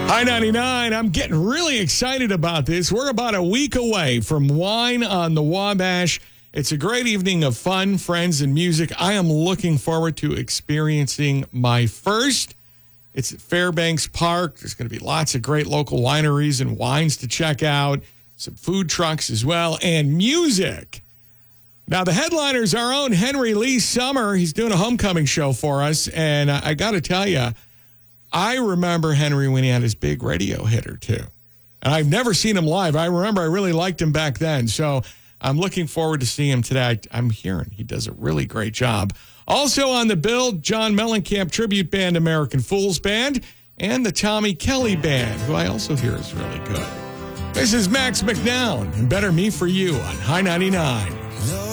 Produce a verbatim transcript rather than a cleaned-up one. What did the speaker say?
Hi ninety-nine, I'm getting really excited about this. We're about a week away from Wine on the Wabash. It's a great evening of fun, friends, and music. I am looking forward to experiencing my first. It's at Fairbanks Park. There's going to be lots of great local wineries and wines to check out, some food trucks as well, and music. Now, the headliner is our own Henry Lee Summer. He's doing a homecoming show for us, and I, I got to tell you, I remember Henry when he had his big radio hit or two. And I've never seen him live. I remember I really liked him back then. So I'm looking forward to seeing him today. I, I'm hearing he does a really great job. Also on the bill, John Mellencamp Tribute Band, American Fools Band, and the Tommy Kelly Band, who I also hear is really good. This is Max McNown and Better Me For You on High ninety-nine.